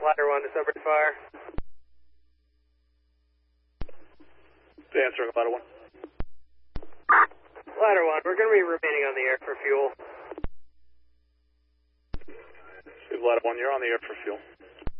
Ladder 1 to Sunbury Fire. Answering Ladder 1. Ladder 1, we're going to be remaining on the air for fuel. Ladder 1, you're on the air for fuel.